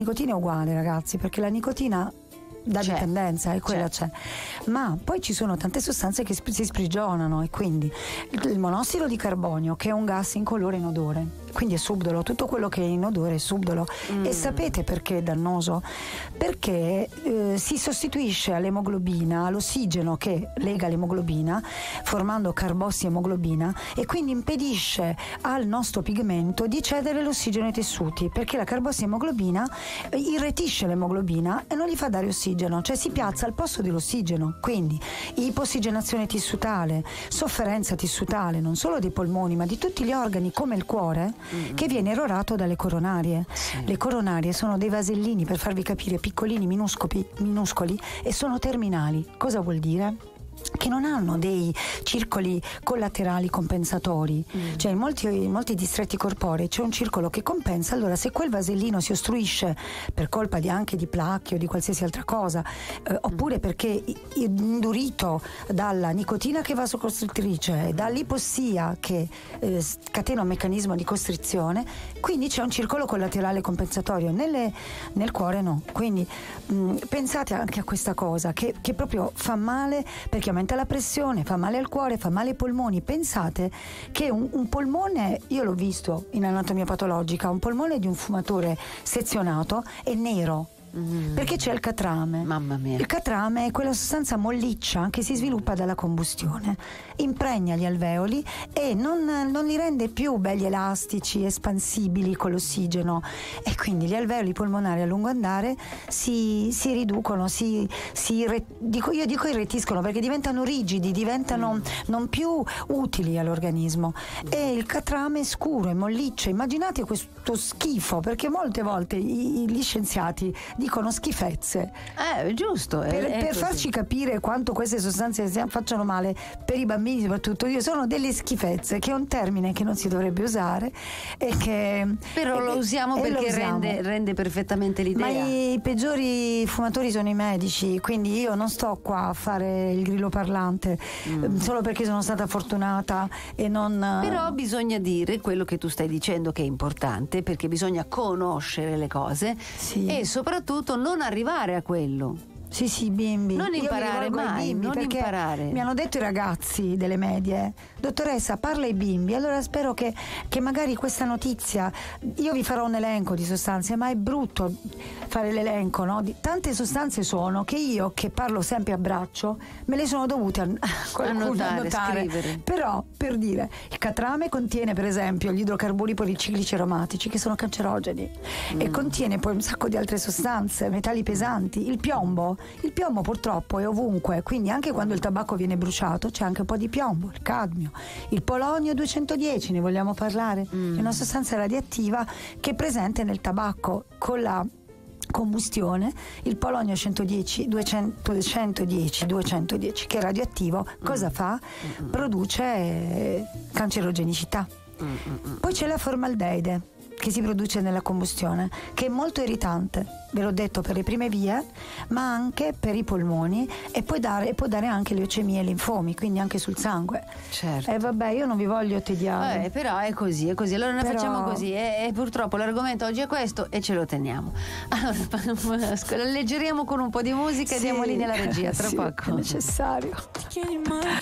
nicotina è uguale, ragazzi, perché la nicotina dà dipendenza, e quella c'è. Ma poi ci sono tante sostanze che si sprigionano, e quindi il monossido di carbonio, che è un gas incolore e inodore, quindi è subdolo, tutto quello che è inodore è subdolo. E sapete perché è dannoso? Perché si sostituisce all'emoglobina, all'ossigeno che lega l'emoglobina, formando carbossiemoglobina, e quindi impedisce al nostro pigmento di cedere l'ossigeno ai tessuti, perché la carbossiemoglobina irretisce l'emoglobina e non gli fa dare ossigeno, cioè si piazza al posto dell'ossigeno. Quindi ipossigenazione tissutale, sofferenza tissutale non solo dei polmoni ma di tutti gli organi, come il cuore, che viene erorato dalle coronarie. Le coronarie sono dei vasellini, per farvi capire, piccolini, minuscoli, e sono terminali. Cosa vuol dire? Che non hanno dei circoli collaterali compensatori, cioè in molti distretti corporei c'è un circolo che compensa. Allora, se quel vasellino si ostruisce per colpa anche di placche o di qualsiasi altra cosa, oppure perché indurito dalla nicotina, che è vasocostruttrice, dall'ipossia, che scatena un meccanismo di costrizione, quindi c'è un circolo collaterale compensatorio. Nel cuore no. Quindi pensate anche a questa cosa che proprio fa male, perché aumenta la pressione, fa male al cuore, fa male ai polmoni. Pensate che un polmone, io l'ho visto in anatomia patologica, un polmone di un fumatore sezionato è nero. Perché c'è il catrame. Mamma mia. Il catrame è quella sostanza molliccia che si sviluppa dalla combustione, impregna gli alveoli e non li rende più belli elastici, espansibili con l'ossigeno, e quindi gli alveoli polmonari a lungo andare si riducono, io dico irretiscono, perché diventano rigidi, diventano non più utili all'organismo. E il catrame è scuro, è molliccio. Immaginate questo schifo, perché molte volte gli scienziati dicono schifezze, giusto, per farci capire quanto queste sostanze facciano male per i bambini, soprattutto. Sono delle schifezze, che è un termine che non si dovrebbe usare, e che però lo usiamo perché rende perfettamente l'idea. Ma i peggiori fumatori sono i medici, quindi io non sto qua a fare il grillo parlante solo perché sono stata fortunata e non. Però bisogna dire quello che tu stai dicendo, che è importante, perché bisogna conoscere le cose, e soprattutto non arrivare a quello. Sì, bimbi. Non imparare mai, bimbi, non perché imparare. Mi hanno detto i ragazzi delle medie: dottoressa, parla ai bimbi. Allora spero che magari questa notizia, io vi farò un elenco di sostanze, ma è brutto fare l'elenco, no? Tante sostanze sono che io, che parlo sempre a braccio, me le sono dovute annotare. Scrivere. Però, per dire, il catrame contiene per esempio gli idrocarburi policiclici aromatici, che sono cancerogeni, e contiene poi un sacco di altre sostanze, metalli pesanti. Il piombo purtroppo è ovunque, quindi anche quando il tabacco viene bruciato c'è anche un po' di piombo, il cadmio, il polonio 210, ne vogliamo parlare? È una sostanza radioattiva che è presente nel tabacco. Con la combustione, il polonio 210, che è radioattivo, cosa fa? Produce cancerogenicità. Poi c'è la formaldeide, che si produce nella combustione, che è molto irritante, ve l'ho detto, per le prime vie, ma anche per i polmoni, e può dare anche leucemie e linfomi, quindi anche sul sangue. Certo. E vabbè, io non vi voglio tediare. Però è così. Allora noi facciamo così, e purtroppo l'argomento oggi è questo e ce lo teniamo. Allora, alleggeriamo con un po' di musica e diamo linea alla regia tra poco. È necessario.